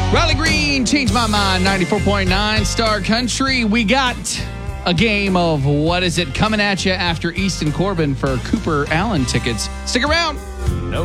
Riley Green, Change My Mind, 94.9 Star Country. We got a game of What Is It coming at you after Easton Corbin for Cooper Allen tickets. Stick around.